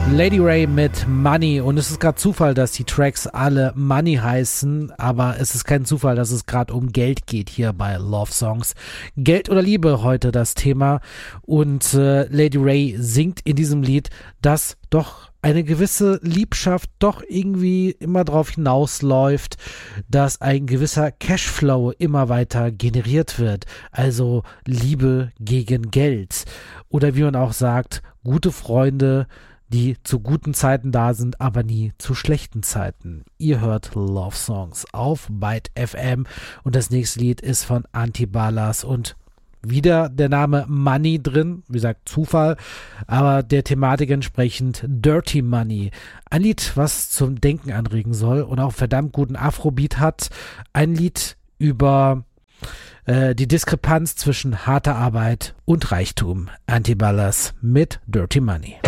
Lady Ray mit Money, und es ist gerade Zufall, dass die Tracks alle Money heißen, aber es ist kein Zufall, dass es gerade um Geld geht hier bei Love Songs. Geld oder Liebe heute das Thema, und Lady Ray singt in diesem Lied, dass doch eine gewisse Liebschaft doch irgendwie immer darauf hinausläuft, dass ein gewisser Cashflow immer weiter generiert wird, also Liebe gegen Geld, oder wie man auch sagt, gute Freunde, die zu guten Zeiten da sind, aber nie zu schlechten Zeiten. Ihr hört Love Songs auf Byte FM, und das nächste Lied ist von Antibalas und wieder der Name Money drin, wie gesagt Zufall, aber der Thematik entsprechend Dirty Money. Ein Lied, was zum Denken anregen soll und auch verdammt guten Afrobeat hat. Ein Lied über die Diskrepanz zwischen harter Arbeit und Reichtum. Antibalas mit Dirty Money.